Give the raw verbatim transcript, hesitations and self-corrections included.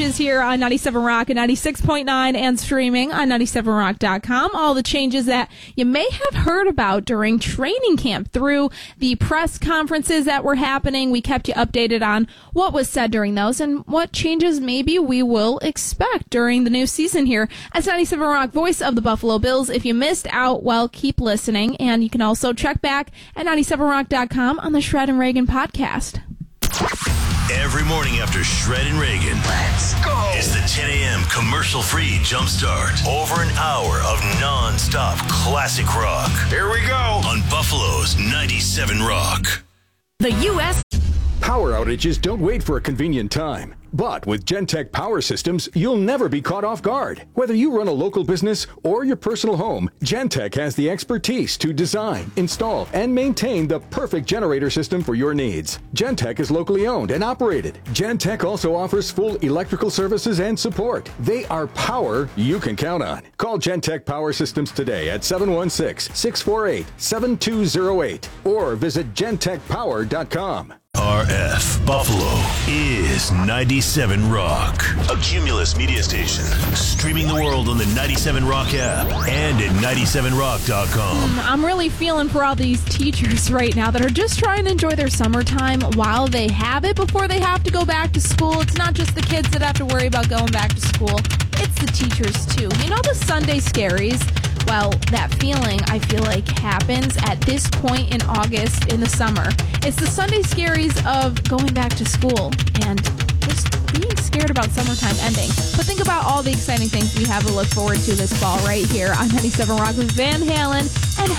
changes here on ninety-seven Rock and ninety-six point nine and streaming on ninety-seven rock dot com. All the changes that you may have heard about during training camp through the press conferences that were happening. We kept you updated on what was said during those and what changes maybe we will expect during the new season here as ninety-seven Rock, voice of the Buffalo Bills. If you missed out, well, keep listening. And you can also check back at ninety-seven rock dot com on the Shred and Reagan podcast. Every morning after Shred and Reagan, let's go. It's the ten a.m. commercial-free jumpstart. Over an hour of non-stop classic rock. Here we go on Buffalo's ninety-seven Rock. The U S Power outages don't wait for a convenient time. But with Gentech Power Systems, you'll never be caught off guard. Whether you run a local business or your personal home, Gentech has the expertise to design, install, and maintain the perfect generator system for your needs. Gentech is locally owned and operated. Gentech also offers full electrical services and support. They are power you can count on. Call Gentech Power Systems today at seven one six, six four eight, seven two zero eight or visit gentech power dot com. R F Buffalo is ninety-seven Rock, a Cumulus media station, streaming the world on the ninety-seven Rock app and at ninety-seven rock dot com. I'm really feeling for all these teachers right now that are just trying to enjoy their summertime while they have it before they have to go back to school. It's not just the kids that have to worry about going back to school. It's the teachers, too. You know the Sunday scaries? Well, that feeling, I feel like, happens at this point in August in the summer. It's the Sunday scaries of going back to school and just being scared about summertime ending. But think about all the exciting things we have to look forward to this fall right here on ninety-seven Rock with Van Halen and